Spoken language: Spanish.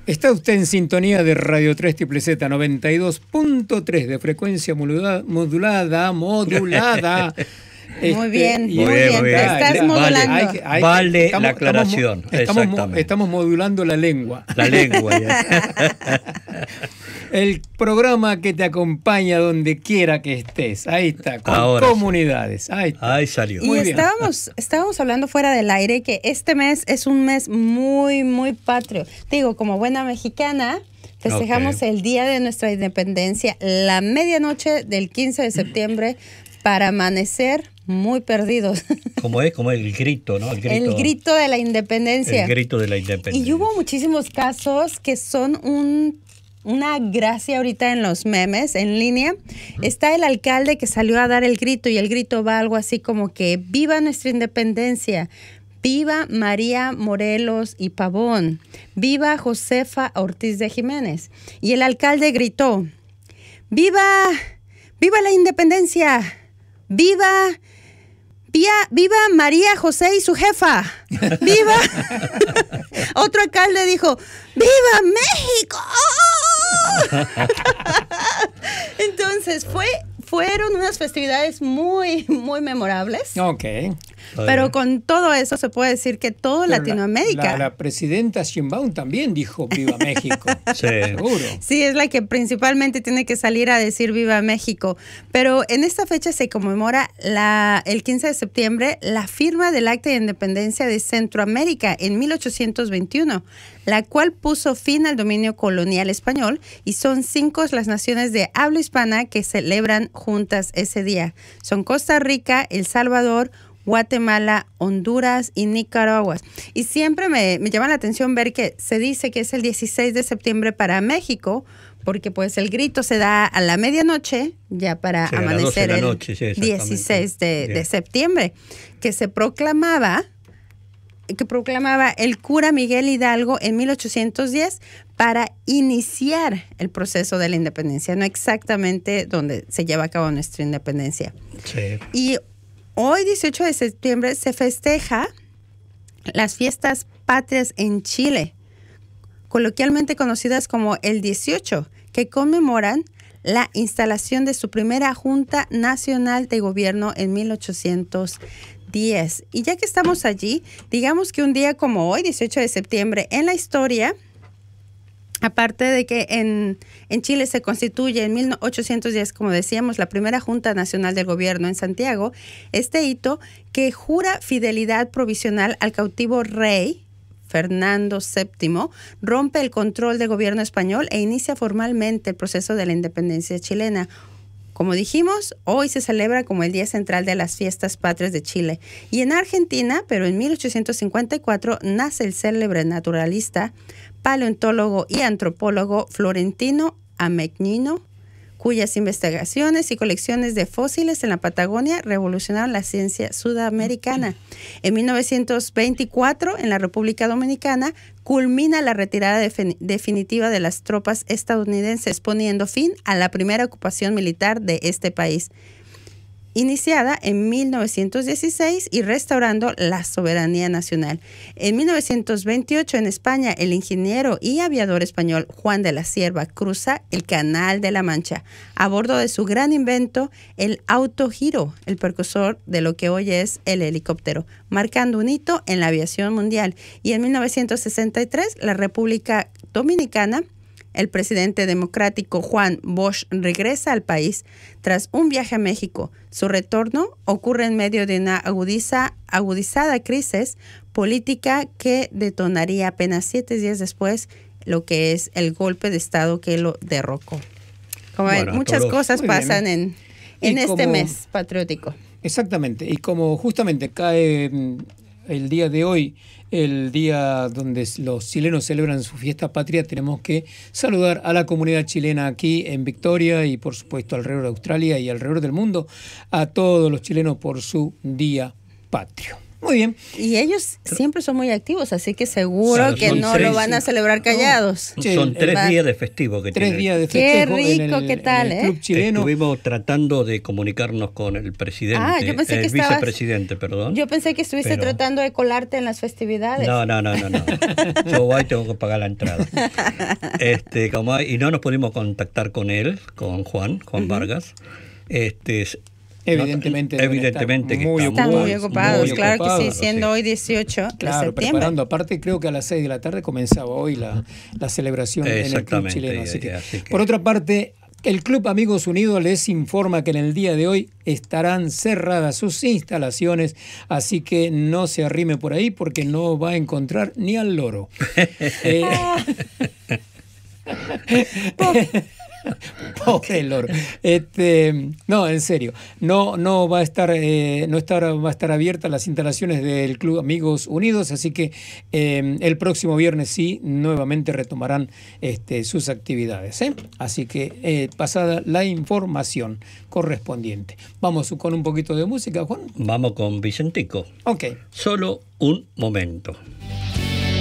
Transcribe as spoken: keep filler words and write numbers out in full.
Está usted en sintonía de Radio tres Z Z noventa y dos punto tres de frecuencia modulada, modulada, modulada. Muy este, bien, muy y, bien, muy bien. estás Vale, modulando. hay que- hay que- Vale estamos- la aclaración, Estamos, estamos, exactamente. estamos modulando la lengua. La lengua. Ya. El programa que te acompaña donde quiera que estés. Ahí está, con Ahora sí. comunidades. Ahí está. Ahí salió. Y Muy bien. estábamos, estábamos hablando fuera del aire que este mes es un mes muy, muy patrio. Digo, como buena mexicana, festejamos Ok. el día de nuestra independencia, la medianoche del quince de septiembre, para amanecer muy perdidos. Como es, como el grito, ¿no? El grito, El grito de la independencia. el grito de la independencia. Y hubo muchísimos casos que son un, una gracia ahorita en los memes en línea. Está el alcalde que salió a dar el grito y el grito va algo así como que ¡viva nuestra independencia! ¡Viva María Morelos y Pavón! ¡Viva Josefa Ortiz de Jiménez! Y el alcalde gritó ¡viva! ¡Viva la independencia! ¡Viva! ¡Viva, viva María José y su jefa! ¡Viva! Otro alcalde dijo, ¡viva México! Entonces, fue, fueron unas festividades muy, muy memorables. Ok. Pero con todo eso se puede decir que todo Pero Latinoamérica... La, la, la presidenta Sheinbaum también dijo Viva México. Sí. Seguro. Sí, es la que principalmente tiene que salir a decir Viva México. Pero en esta fecha se conmemora la, el quince de septiembre la firma del Acta de Independencia de Centroamérica en mil ochocientos veintiuno, la cual puso fin al dominio colonial español, y son cinco las naciones de habla hispana que celebran juntas ese día. Son Costa Rica, El Salvador, Guatemala, Honduras y Nicaragua. Y siempre me, me llama la atención ver que se dice que es el dieciséis de septiembre para México, porque pues el grito se da a la medianoche, ya para Sí, a las doce de amanecer la el noche, sí, exactamente. dieciséis de, Bien. de septiembre, que se proclamaba, que proclamaba el cura Miguel Hidalgo en mil ochocientos diez para iniciar el proceso de la independencia, no exactamente donde se lleva a cabo nuestra independencia. Sí. Y hoy, dieciocho de septiembre, se festeja las fiestas patrias en Chile, coloquialmente conocidas como el dieciocho, que conmemoran la instalación de su primera Junta Nacional de Gobierno en mil ochocientos diez. Y ya que estamos allí, digamos que un día como hoy, dieciocho de septiembre, en la historia, aparte de que en, en Chile se constituye en mil ochocientos diez, como decíamos, la primera Junta Nacional del Gobierno en Santiago, este hito que jura fidelidad provisional al cautivo rey Fernando séptimo, rompe el control del gobierno español e inicia formalmente el proceso de la independencia chilena. Como dijimos, hoy se celebra como el Día Central de las Fiestas Patrias de Chile. Y en Argentina, pero en mil ochocientos cincuenta y cuatro, nace el célebre naturalista, paleontólogo y antropólogo Florentino Amegnino, cuyas investigaciones y colecciones de fósiles en la Patagonia revolucionaron la ciencia sudamericana. En mil novecientos veinticuatro, en la República Dominicana, culmina la retirada defin- definitiva de las tropas estadounidenses, poniendo fin a la primera ocupación militar de este país, iniciada en mil novecientos dieciséis y restaurando la soberanía nacional. En mil novecientos veintiocho, en España, el ingeniero y aviador español Juan de la Cierva cruza el Canal de la Mancha a bordo de su gran invento, el autogiro, el precursor de lo que hoy es el helicóptero, marcando un hito en la aviación mundial. Y en mil novecientos sesenta y tres, la República Dominicana, el presidente democrático Juan Bosch regresa al país tras un viaje a México. Su retorno ocurre en medio de una agudiza, agudizada crisis política que detonaría apenas siete días después lo que es el golpe de Estado que lo derrocó. Como ven, Bueno, muchas todos- cosas Muy bien. pasan en, en Y este como- mes patriótico. Exactamente. Y como justamente cae mm, el día de hoy, el día donde los chilenos celebran su fiesta patria, tenemos que saludar a la comunidad chilena aquí en Victoria y por supuesto alrededor de Australia y alrededor del mundo, a todos los chilenos por su día patrio. Muy bien. Y ellos siempre son muy activos, así que seguro Claro, que son no tres, lo van a sí. celebrar callados. Sí, Son el- tres el- días de festivo que Tres tienen. días de Qué festejo en rico, el, ¿qué tal, en el eh? Club Chileno. Estuvimos tratando de comunicarnos con el presidente, Ah, yo pensé que el estabas- vicepresidente, perdón. Yo pensé que estuviste Pero- tratando de colarte en las festividades. No, no, no, no, no. Yo voy y tengo que pagar la entrada. Este, como, y no nos pudimos contactar con él, con Juan, Juan Vargas. Este, Evidentemente no- deben evidentemente estar que muy está Están muy, muy ocupados, muy claro que sí, ocupados, siendo sí. hoy dieciocho de Claro, septiembre. preparando. Aparte, creo que a las seis de la tarde comenzaba hoy la, la celebración en el Club Exactamente, Chileno. Así que, así que- Por otra parte, el Club Amigos Unidos les informa que en el día de hoy estarán cerradas sus instalaciones, así que no se arrime por ahí porque no va a encontrar ni al loro. Eh, Pobre el loro. Este, no, en serio, no, no va a estar, eh, no estar, va a estar abiertas las instalaciones del Club Amigos Unidos, así que eh, el próximo viernes sí, nuevamente retomarán este, sus actividades. ¿eh? Así que eh, pasada la información correspondiente. Vamos con un poquito de música, Juan. Vamos con Vicentico. Ok. Solo un momento.